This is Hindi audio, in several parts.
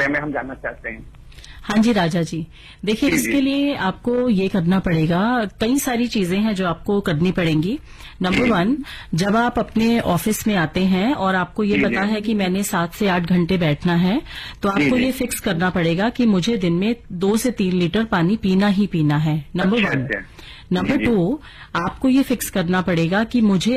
बारे में हम जानना चाहते हैं। हाँ जी राजा जी, देखिए इसके लिए आपको ये करना पड़ेगा, कई सारी चीजें हैं जो आपको करनी पड़ेंगी। नंबर 1, जब आप अपने ऑफिस में आते हैं और आपको ये पता है कि मैंने 7 से 8 घंटे बैठना है, तो आपको ये फिक्स करना पड़ेगा कि मुझे दिन में 2 से 3 लीटर पानी पीना ही पीना है। नंबर 1। नंबर 2, आपको ये फिक्स करना पड़ेगा कि मुझे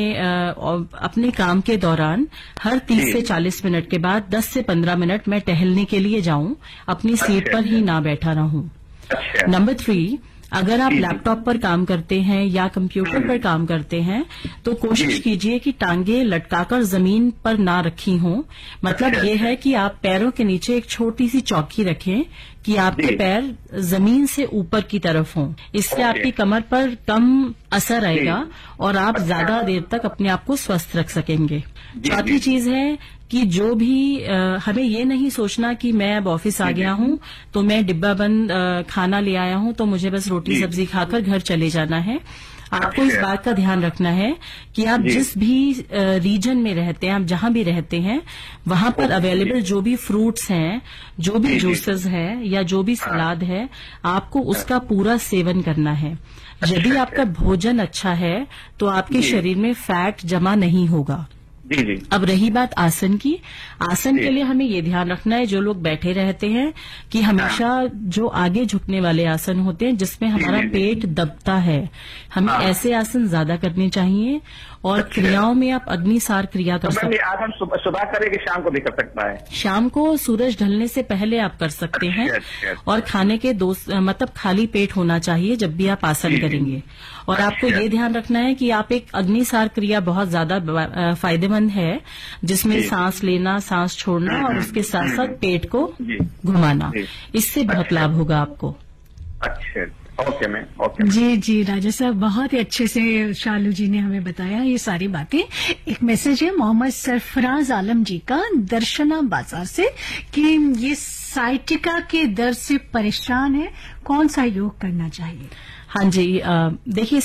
अपने काम के दौरान हर 30 से 40 मिनट के बाद 10 से 15 मिनट मैं टहलने के लिए जाऊं, अपनी सीट पर ही ना बैठा रहूं। नंबर 3, अगर आप लैपटॉप पर काम करते हैं या कंप्यूटर पर काम करते हैं तो कोशिश कीजिए कि टांगे लटकाकर जमीन पर ना रखी हों। मतलब ये है कि आप पैरों के नीचे एक छोटी सी चौकी रखें कि आपके पैर जमीन से ऊपर की तरफ हों। इससे आपकी कमर पर कम असर आएगा और आप ज्यादा देर तक अपने आप को स्वस्थ रख सकेंगे। चौथी चीज है कि जो भी हमें ये नहीं सोचना कि मैं अब ऑफिस आ गया हूं तो मैं डिब्बा बंद खाना ले आया हूं तो मुझे बस रोटी सब्जी खाकर घर चले जाना है। आपको इस बात का ध्यान रखना है कि आप जिस भी रीजन में रहते हैं, आप जहां भी रहते हैं, वहां पर अवेलेबल जो भी फ्रूट्स हैं, जो भी जूसेस हैं या जो भी सलाद है, आपको उसका पूरा सेवन करना है। यदि आपका भोजन अच्छा है तो आपके शरीर में फैट जमा नहीं होगा। जी। अब रही बात आसन की, आसन के लिए हमें ये ध्यान रखना है, जो लोग बैठे रहते हैं कि हमेशा जो आगे झुकने वाले आसन होते हैं जिसमें हमारा पेट दबता है, हमें ऐसे आसन ज्यादा करने चाहिए। और क्रियाओं में आप अग्निसार क्रिया कर सकते हैं। आज हम सुबह करें कि शाम को भी कर सकता है? शाम को सूरज ढलने से पहले आप कर सकते हैं। और खाने के मतलब खाली पेट होना चाहिए जब भी आप आसन करेंगे। और आपको ये ध्यान रखना है कि आप एक अग्निसार क्रिया बहुत ज्यादा फायदेमंद है, जिसमें सांस लेना, सांस छोड़ना और उसके साथ साथ पेट को घुमाना, इससे बहुत लाभ होगा आपको। अच्छा, ओके मैम, ओके। जी राजा साहब, बहुत ही अच्छे से शालू जी ने हमें बताया ये सारी बातें। एक मैसेज है मोहम्मद सरफराज आलम जी का दर्शना बाजार से कि ये साइटिका के दर्द से परेशान है, कौन सा योग करना चाहिए? हाँ जी, देखिए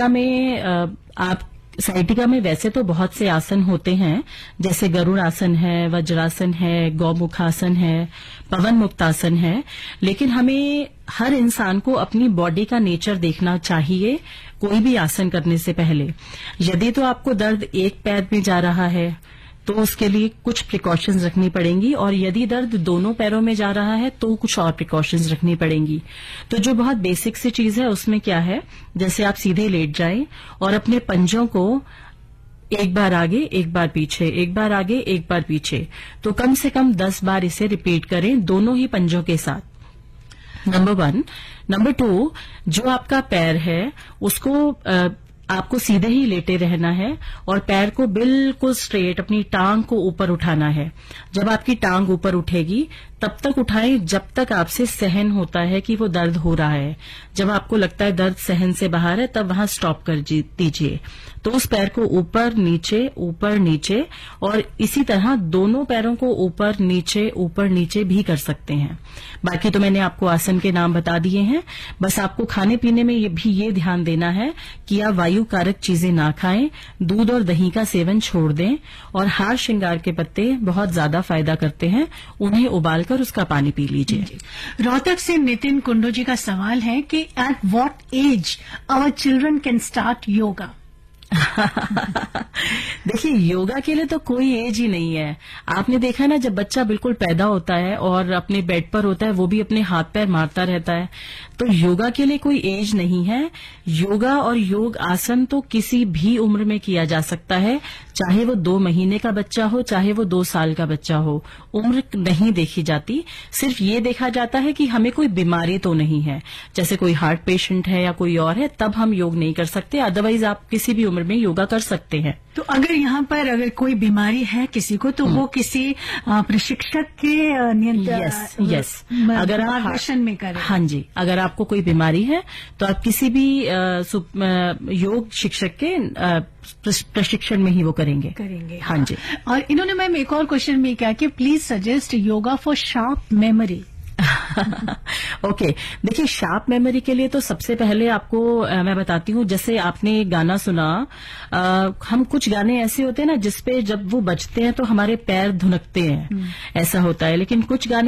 साइटिका में वैसे तो बहुत से आसन होते हैं, जैसे गरुड़ आसन है, वज्रासन है, गौमुख आसन है, पवन मुक्त आसन है। लेकिन हमें हर इंसान को अपनी बॉडी का नेचर देखना चाहिए कोई भी आसन करने से पहले। यदि तो आपको दर्द एक पैर में जा रहा है तो उसके लिए कुछ प्रिकॉशंस रखनी पड़ेंगी, और यदि दर्द दोनों पैरों में जा रहा है तो कुछ और प्रिकॉशंस रखनी पड़ेंगी। तो जो बहुत बेसिक सी चीज है उसमें क्या है, जैसे आप सीधे लेट जाएं और अपने पंजों को एक बार आगे एक बार पीछे, एक बार आगे एक बार पीछे, तो कम से कम 10 बार इसे रिपीट करें दोनों ही पंजों के साथ। नंबर 1। नंबर 2, जो आपका पैर है उसको आपको सीधे ही लेटे रहना है और पैर को बिल्कुल स्ट्रेट अपनी टांग को ऊपर उठाना है। जब आपकी टांग ऊपर उठेगी तब तक उठाएं जब तक आपसे सहन होता है कि वो दर्द हो रहा है। जब आपको लगता है दर्द सहन से बाहर है तब वहां स्टॉप कर दीजिए। तो उस पैर को ऊपर नीचे और इसी तरह दोनों पैरों को ऊपर नीचे भी कर सकते हैं। बाकी तो मैंने आपको आसन के नाम बता दिए हैं। बस आपको खाने पीने में ये ध्यान देना है कि आप वायु कारक चीजें ना खाएं, दूध और दही का सेवन छोड़ दें, और हार श्रृंगार के पत्ते बहुत ज्यादा फायदा करते हैं, उन्हें उबालकर उसका पानी पी लीजिए। रोहतक से नितिन कुंडू जी का सवाल है कि at what as our children can start yoga? देखिए, योगा के लिए तो कोई एज ही नहीं है। आपने देखा ना, जब बच्चा बिल्कुल पैदा होता है और अपने बेड पर होता है, वो भी अपने हाथ पैर मारता रहता है। तो योगा के लिए कोई एज नहीं है। योगा और योग आसन तो किसी भी उम्र में किया जा सकता है, चाहे वो 2 महीने का बच्चा हो, चाहे वो 2 साल का बच्चा हो। उम्र नहीं देखी जाती, सिर्फ ये देखा जाता है कि हमें कोई बीमारी तो नहीं है। जैसे कोई हार्ट पेशेंट है या कोई और है, तब हम योग नहीं कर सकते, अदरवाइज आप किसी भी उम्र में योगा कर सकते हैं। तो अगर यहाँ पर अगर कोई बीमारी है किसी को, तो वो किसी प्रशिक्षक के अगर आप मार्गदर्शन में करें। हाँ जी, अगर आपको कोई बीमारी है तो आप किसी भी योग शिक्षक के प्रशिक्षण में ही वो करेंगे। हाँ जी। और इन्होंने मैम एक और क्वेश्चन में क्या कि please suggest yoga for sharp memory. Okay, देखिए, शार्प मेमोरी के लिए तो सबसे पहले आपको मैं बताती हूँ, जैसे आपने गाना सुना, हम कुछ गाने ऐसे होते हैं ना जिसपे जब वो बजते हैं तो हमारे पैर धुनकते हैं, ऐसा होता है। लेकिन कुछ गाने